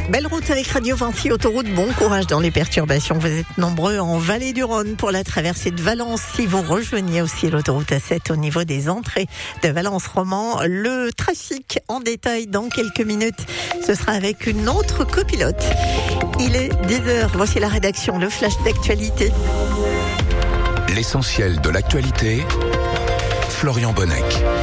Belle route avec Radio Vinci Autoroute. Bon courage dans les perturbations. Vous êtes nombreux en Vallée du Rhône pour la traversée de Valence. Si vous rejoignez aussi l'autoroute A7 au niveau des entrées de Valence-Roman, le trafic en détail dans quelques minutes. Ce sera avec une autre copilote. Il est 10h. Voici la rédaction, le flash d'actualité. L'essentiel de l'actualité, Florian Bonnec.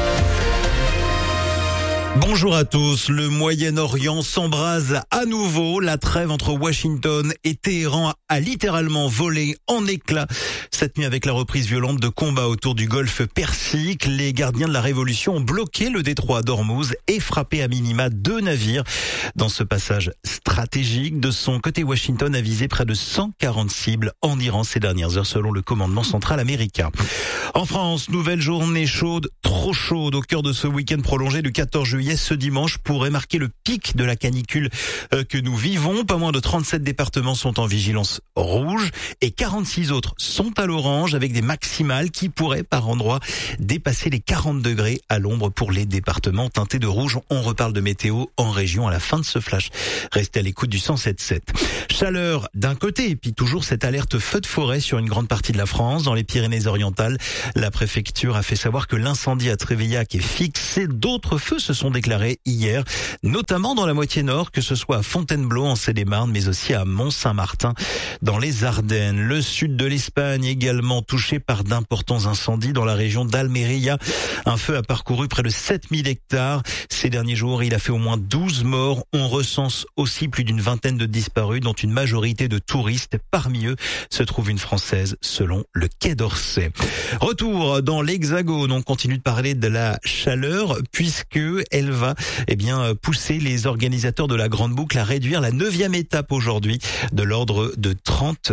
Bonjour à tous. Le Moyen-Orient s'embrase à nouveau. La trêve entre Washington et Téhéran a littéralement volé en éclats cette nuit avec la reprise violente de combats autour du golfe Persique. Les gardiens de la révolution ont bloqué le détroit d'Ormuz et frappé à minima 2 navires dans ce passage stratégique. De son côté, Washington a visé près de 140 cibles en Iran ces dernières heures selon le commandement central américain. En France, nouvelle journée chaude, trop chaude au cœur de ce week-end prolongé du 14 juillet. Ce dimanche pourrait marquer le pic de la canicule que nous vivons. Pas moins de 37 départements sont en vigilance rouge et 46 autres sont à l'orange avec des maximales qui pourraient par endroits dépasser les 40 degrés à l'ombre pour les départements teintés de rouge. On reparle de météo en région à la fin de ce flash. Restez à l'écoute du 107.7. Chaleur d'un côté et puis toujours cette alerte feu de forêt sur une grande partie de la France. Dans les Pyrénées-Orientales, la préfecture a fait savoir que l'incendie à Tréveillac est fixé. D'autres feux se sont déclarés hier, notamment dans la moitié nord, que ce soit à Fontainebleau en Seine-et-Marne, mais aussi à Mont-Saint-Martin dans les Ardennes. Le sud de l'Espagne également touché par d'importants incendies dans la région d'Almeria. Un feu a parcouru près de 7000 hectares. Ces derniers jours, il a fait au moins 12 morts. On recense aussi plus d'une vingtaine de disparus, dont une majorité de touristes. Parmi eux se trouve une Française, selon le Quai d'Orsay. Retour dans l'Hexagone. On continue de parler de la chaleur, puisque elle va pousser les organisateurs de la Grande Boucle à réduire la 9e étape aujourd'hui de l'ordre de 30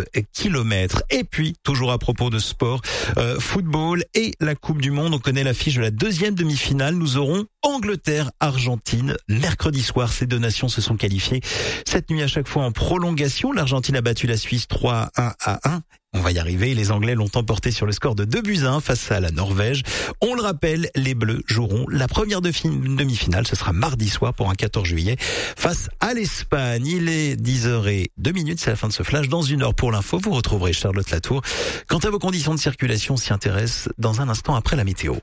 km. Et puis, toujours à propos de sport, football et la Coupe du Monde, on connaît l'affiche de la 2e demi-finale. Nous aurons Angleterre-Argentine mercredi soir. Ces deux nations se sont qualifiées cette nuit à chaque fois en prolongation. L'Argentine a battu la Suisse 3-1 à 1. On va y arriver. Les Anglais l'ont emporté sur le score de 2-1 face à la Norvège. On le rappelle, les Bleus joueront la première demi-finale. Ce sera mardi soir pour un 14 juillet face à l'Espagne. Il est 10h02. C'est la fin de ce flash. Dans une heure pour l'info, vous retrouverez Charlotte Latour. Quant à vos conditions de circulation, on s'y intéresse dans un instant après la météo.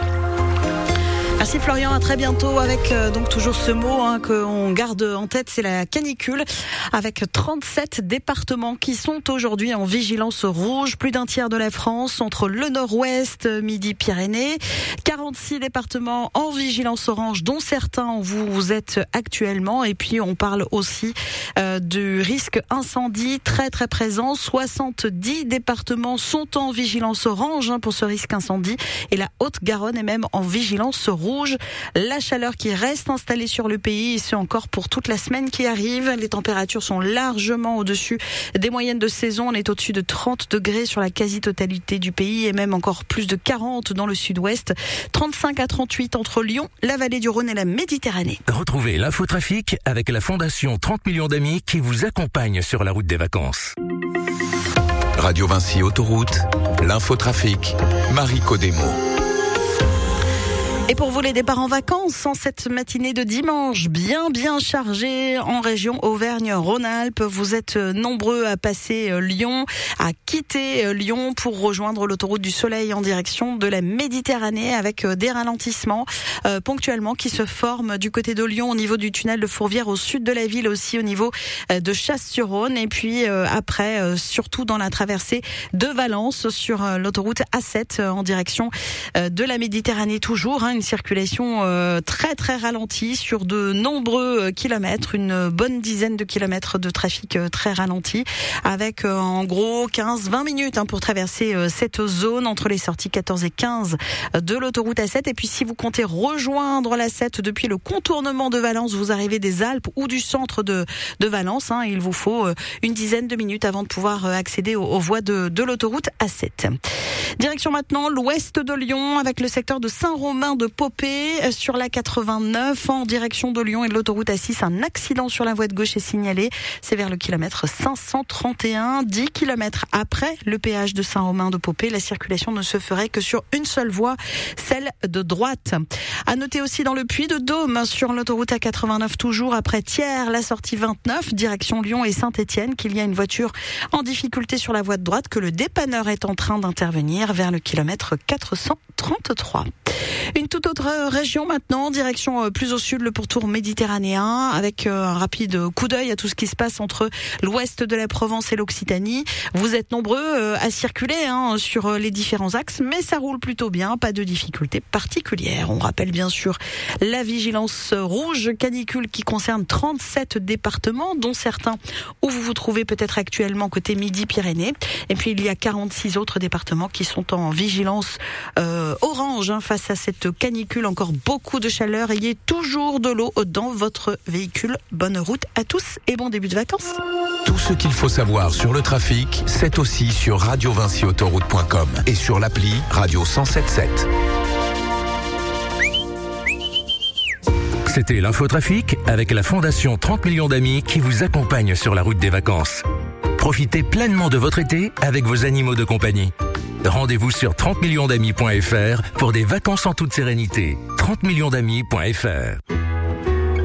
Merci Florian, à très bientôt avec donc toujours ce mot qu'on garde en tête, c'est la canicule avec 37 départements qui sont aujourd'hui en vigilance rouge, plus d'un tiers de la France entre le nord-ouest, Midi-Pyrénées, 46 départements en vigilance orange dont certains vous êtes actuellement et puis on parle aussi du risque incendie très très présent, 70 départements sont en vigilance orange pour ce risque incendie et la Haute-Garonne est même en vigilance rouge. La chaleur qui reste installée sur le pays et c'est encore pour toute la semaine qui arrive. Les températures sont largement au-dessus des moyennes de saison. On est au-dessus de 30 degrés sur la quasi-totalité du pays et même encore plus de 40 dans le sud-ouest. 35 à 38 entre Lyon, la vallée du Rhône et la Méditerranée. Retrouvez l'infotrafic avec la Fondation 30 millions d'amis qui vous accompagne sur la route des vacances. Radio Vinci Autoroute, l'infotrafic, Marie Codemo. Et pour vous, les départs en vacances en cette matinée de dimanche, bien chargée en région Auvergne-Rhône-Alpes. Vous êtes nombreux à passer Lyon, à quitter Lyon pour rejoindre l'autoroute du Soleil en direction de la Méditerranée avec des ralentissements ponctuellement qui se forment du côté de Lyon au niveau du tunnel de Fourvière au sud de la ville, aussi au niveau de Chasse-sur-Rhône et puis après surtout dans la traversée de Valence sur l'autoroute A7 en direction de la Méditerranée toujours. Une circulation très très ralentie sur de nombreux kilomètres, une bonne dizaine de kilomètres de trafic très ralenti avec en gros 15-20 minutes pour traverser cette zone entre les sorties 14 et 15 de l'autoroute A7 et puis si vous comptez rejoindre l'A7 depuis le contournement de Valence, vous arrivez des Alpes ou du centre de Valence, il vous faut une dizaine de minutes avant de pouvoir accéder aux voies de l'autoroute A7. Direction maintenant l'ouest de Lyon avec le secteur de Saint-Romain de Popé sur la 89 en direction de Lyon et de l'autoroute A6. Un accident sur la voie de gauche est signalé. C'est vers le kilomètre 531. 10 kilomètres après le péage de Saint-Romain de Popé, la circulation ne se ferait que sur une seule voie, celle de droite. À noter aussi dans le Puy-de-Dôme sur l'autoroute A89 toujours après Thiers, la sortie 29 direction Lyon et Saint-Étienne, qu'il y a une voiture en difficulté sur la voie de droite, que le dépanneur est en train d'intervenir vers le kilomètre 433. Une toute autre région maintenant, direction plus au sud, le pourtour méditerranéen, avec un rapide coup d'œil à tout ce qui se passe entre l'ouest de la Provence et l'Occitanie. Vous êtes nombreux à circuler sur les différents axes, mais ça roule plutôt bien, pas de difficultés particulières. On rappelle bien sûr la vigilance rouge canicule qui concerne 37 départements, dont certains où vous vous trouvez peut-être actuellement côté Midi-Pyrénées. Et puis il y a 46 autres départements qui sont en vigilance orange face à cette canicule. Encore beaucoup de chaleur. Ayez toujours de l'eau dans votre véhicule. Bonne route à tous et bon début de vacances. Tout ce qu'il faut savoir sur le trafic, c'est aussi sur radiovinciautoroute.com et sur l'appli Radio 107.7. C'était l'infotrafic avec la Fondation 30 millions d'amis qui vous accompagne sur la route des vacances. Profitez pleinement de votre été avec vos animaux de compagnie. Rendez-vous sur 30millionsdamis.fr pour des vacances en toute sérénité. 30millionsdamis.fr